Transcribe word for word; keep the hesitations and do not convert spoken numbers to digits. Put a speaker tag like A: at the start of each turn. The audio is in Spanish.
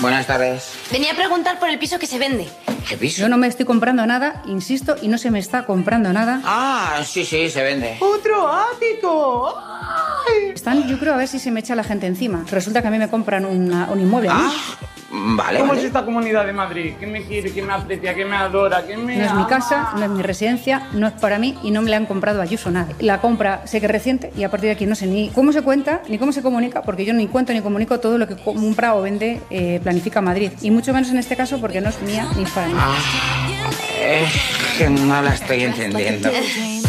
A: Buenas tardes.
B: Venía a preguntar por el piso que se vende.
A: ¿Qué piso?
C: Yo no me estoy comprando nada, insisto, y no se me está comprando nada.
A: Ah, sí, sí, se vende.
D: ¡Otro ático! ¡Ay!
C: Están, yo creo, a ver si se me echa la gente encima. Resulta que a mí me compran una, un inmueble. ¿No?
A: Ah, vale,
D: ¿Cómo
A: vale.
D: es esta comunidad de Madrid? ¿Quién me quiere, quién me aprecia, quién me adora, quién me
C: No es mi
D: ama?
C: casa, no es mi residencia, no es para mí y no me la han comprado a Ayuso nada. La compra sé que es reciente y a partir de aquí no sé ni cómo se cuenta ni cómo se comunica, porque yo ni cuento ni comunico todo lo que compra o vende eh, Planifica Madrid. Y mucho menos en este caso porque no es mía ni para mí.
A: Ah, es que no la estoy entendiendo.